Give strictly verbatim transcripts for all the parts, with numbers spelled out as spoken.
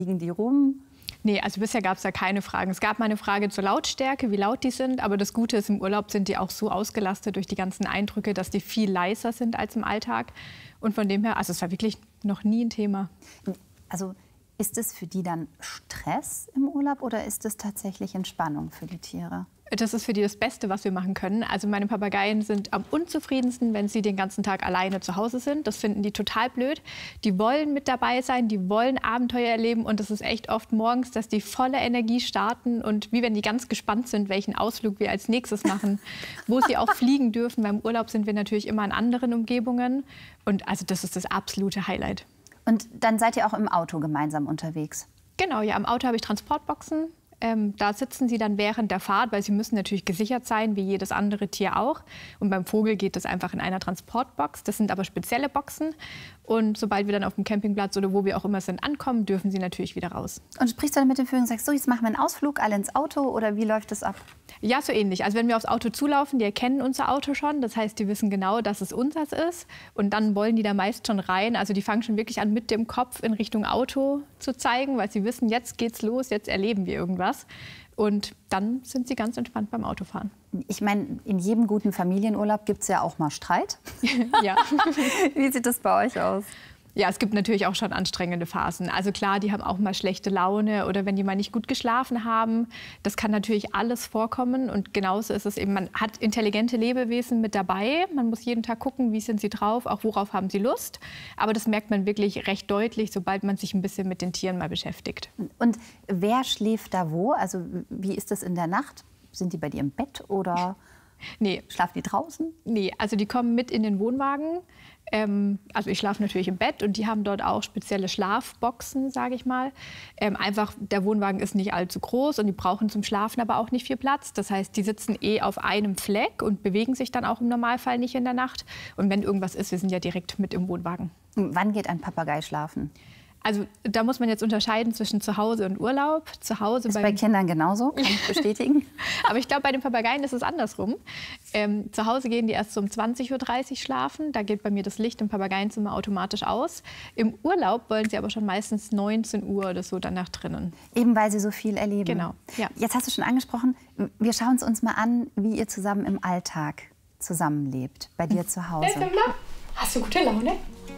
Liegen die rum? Nee, also bisher gab es da keine Fragen. Es gab mal eine Frage zur Lautstärke, wie laut die sind. Aber das Gute ist, im Urlaub sind die auch so ausgelastet durch die ganzen Eindrücke, dass die viel leiser sind als im Alltag. Und von dem her, also es war wirklich noch nie ein Thema. Also ist es für die dann Stress im Urlaub oder ist es tatsächlich Entspannung für die Tiere? Das ist für die das Beste, was wir machen können. Also meine Papageien sind am unzufriedensten, wenn sie den ganzen Tag alleine zu Hause sind. Das finden die total blöd. Die wollen mit dabei sein, die wollen Abenteuer erleben. Und das ist echt oft morgens, dass die voller Energie starten. Und wie wenn die ganz gespannt sind, welchen Ausflug wir als nächstes machen. Wo sie auch fliegen dürfen. Beim Urlaub sind wir natürlich immer in anderen Umgebungen. Und also das ist das absolute Highlight. Und dann seid ihr auch im Auto gemeinsam unterwegs? Genau, ja, im Auto habe ich Transportboxen. Ähm, da sitzen sie dann während der Fahrt, weil sie müssen natürlich gesichert sein, wie jedes andere Tier auch. Und beim Vogel geht das einfach in einer Transportbox. Das sind aber spezielle Boxen. Und sobald wir dann auf dem Campingplatz oder wo wir auch immer sind ankommen, dürfen sie natürlich wieder raus. Und sprichst du dann mit den Vögeln und sagst, so, jetzt machen wir einen Ausflug, alle ins Auto, oder wie läuft das ab? Ja, so ähnlich. Also wenn wir aufs Auto zulaufen, die erkennen unser Auto schon. Das heißt, die wissen genau, dass es unseres ist. Und dann wollen die da meist schon rein. Also die fangen schon wirklich an, mit dem Kopf in Richtung Auto zu zeigen, weil sie wissen, jetzt geht's los, jetzt erleben wir irgendwas. Und dann sind sie ganz entspannt beim Autofahren. Ich meine, in jedem guten Familienurlaub gibt es ja auch mal Streit. Ja. Wie sieht das bei euch aus? Ja, es gibt natürlich auch schon anstrengende Phasen. Also klar, die haben auch mal schlechte Laune oder wenn die mal nicht gut geschlafen haben. Das kann natürlich alles vorkommen. Und genauso ist es eben, man hat intelligente Lebewesen mit dabei. Man muss jeden Tag gucken, wie sind sie drauf, auch worauf haben sie Lust. Aber das merkt man wirklich recht deutlich, sobald man sich ein bisschen mit den Tieren mal beschäftigt. Und wer schläft da wo? Also wie ist das in der Nacht? Sind die bei dir im Bett oder nee. Schlafen die draußen? Nee, also die kommen mit in den Wohnwagen. Ähm, also ich schlafe natürlich im Bett und die haben dort auch spezielle Schlafboxen, sage ich mal. Ähm, einfach, der Wohnwagen ist nicht allzu groß und die brauchen zum Schlafen aber auch nicht viel Platz. Das heißt, die sitzen eh auf einem Fleck und bewegen sich dann auch im Normalfall nicht in der Nacht. Und wenn irgendwas ist, wir sind ja direkt mit im Wohnwagen. Wann geht ein Papagei schlafen? Also da muss man jetzt unterscheiden zwischen zu Hause und Urlaub. Zu Hause ist bei Kindern genauso, kann ich bestätigen. Aber ich glaube, bei den Papageien ist es andersrum. Ähm, zu Hause gehen die erst so um zwanzig Uhr dreißig schlafen. Da geht bei mir das Licht im Papageienzimmer automatisch aus. Im Urlaub wollen sie aber schon meistens neunzehn Uhr oder so danach drinnen. Eben weil sie so viel erleben. Genau, ja. Jetzt hast du schon angesprochen, wir schauen es uns mal an, wie ihr zusammen im Alltag zusammenlebt, bei dir zu Hause. Hey, hast du gute Laune?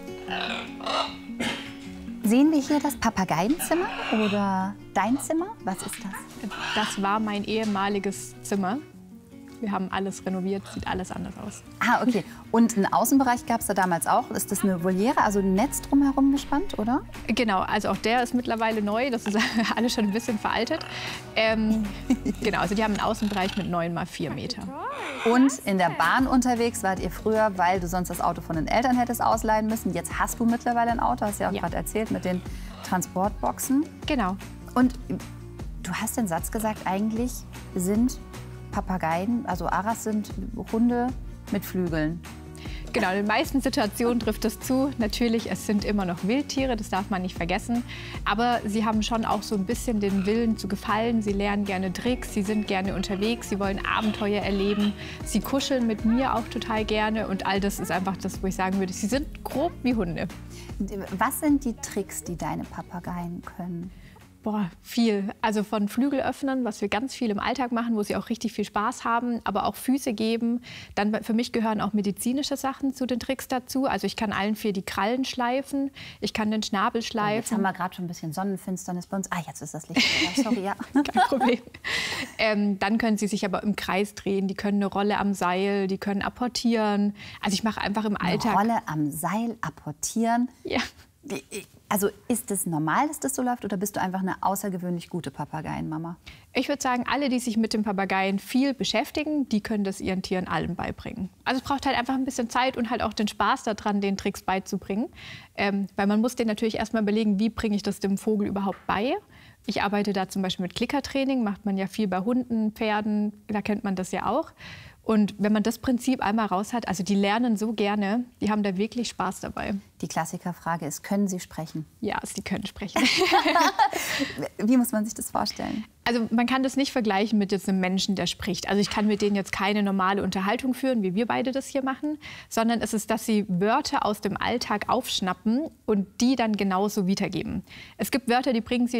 Sehen wir hier das Papageienzimmer oder dein Zimmer? Was ist das? Das war mein ehemaliges Zimmer. Wir haben alles renoviert, sieht alles anders aus. Ah, okay. Und einen Außenbereich gab es da damals auch. Ist das eine Voliere, also ein Netz drumherum gespannt, oder? Genau, also auch der ist mittlerweile neu. Das ist alles schon ein bisschen veraltet. Ähm, genau, also die haben einen Außenbereich mit neun mal vier Meter. Und in der Bahn unterwegs wart ihr früher, weil du sonst das Auto von den Eltern hättest ausleihen müssen. Jetzt hast du mittlerweile ein Auto, hast ja auch ja. gerade erzählt, mit den Transportboxen. Genau. Und du hast den Satz gesagt, eigentlich sind Papageien, also Aras sind Hunde mit Flügeln. Genau, in den meisten Situationen trifft das zu. Natürlich, es sind immer noch Wildtiere, das darf man nicht vergessen. Aber sie haben schon auch so ein bisschen den Willen zu gefallen. Sie lernen gerne Tricks, sie sind gerne unterwegs, sie wollen Abenteuer erleben. Sie kuscheln mit mir auch total gerne. Und all das ist einfach das, wo ich sagen würde, sie sind grob wie Hunde. Was sind die Tricks, die deine Papageien können? Boah, viel. Also von Flügel öffnen, was wir ganz viel im Alltag machen, wo sie auch richtig viel Spaß haben, aber auch Füße geben. Dann für mich gehören auch medizinische Sachen zu den Tricks dazu. Also ich kann allen vier die Krallen schleifen, ich kann den Schnabel schleifen. Jetzt haben wir gerade schon ein bisschen Sonnenfinsternis bei uns. Ah, jetzt ist das Licht. Sorry, ja. Kein Problem. Ähm, dann können sie sich aber im Kreis drehen. Die können eine Rolle am Seil, die können apportieren. Also ich mache einfach im Alltag... Eine Rolle am Seil apportieren? Ja. Also ist es normal, dass das so läuft, oder bist du einfach eine außergewöhnlich gute Papageienmama? Ich würde sagen, alle, die sich mit den Papageien viel beschäftigen, die können das ihren Tieren allen beibringen. Also es braucht halt einfach ein bisschen Zeit und halt auch den Spaß daran, den Tricks beizubringen. Ähm, weil man muss denen natürlich erstmal überlegen, wie bringe ich das dem Vogel überhaupt bei. Ich arbeite da zum Beispiel mit Klickertraining, macht man ja viel bei Hunden, Pferden, da kennt man das ja auch. Und wenn man das Prinzip einmal raus hat, also die lernen so gerne, die haben da wirklich Spaß dabei. Die Klassikerfrage ist, können sie sprechen? Ja, sie können sprechen. Wie muss man sich das vorstellen? Also man kann das nicht vergleichen mit jetzt einem Menschen, der spricht. Also ich kann mit denen jetzt keine normale Unterhaltung führen, wie wir beide das hier machen, sondern es ist, dass sie Wörter aus dem Alltag aufschnappen und die dann genauso wiedergeben. Es gibt Wörter, die bringen sie